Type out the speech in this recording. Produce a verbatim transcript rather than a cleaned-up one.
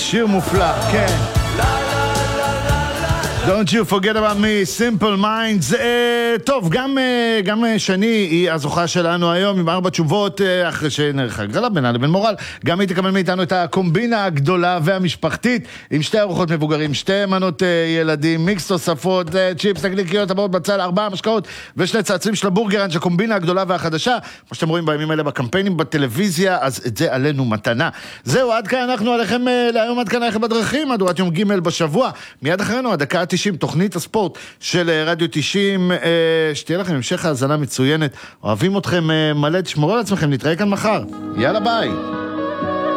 שיר מופלא, כן. Don't you forget about me, Simple Minds. uh, טוב, גם, uh, גם uh, שני היא הזוכה שלנו היום עם ארבע תשובות, uh, אחרי שנערכה גרלה בינה לבין מורל. גם היא תקבל מאיתנו את הקומבינה הגדולה והמשפחתית, עם שתי ארוחות מבוגרים, שתי מנות uh, ילדים, מיקס תוספות, uh, צ'יפס, תקליקיות, הבאות בצל, ארבעה משקאות ושני צעצועים של הבורגרן, שהקומבינה הגדולה והחדשה, כמו שאתם רואים בימים האלה בקמפיינים בטלוויזיה, אז את זה עלינו מתנה. זהו, עד כאן אנחנו עליכם uh, להיום, עד כאן עליכם בדרכים, עד יום ג' בשבוע. מיד אחרינו, הדקה תשעים, תוכנית הספורט של רדיו תשעים, שתהיה לכם המשך האזנה מצוינת, אוהבים אתכם מלא, תשמרו על עצמכם, נתראה כאן מחר, יאללה ביי.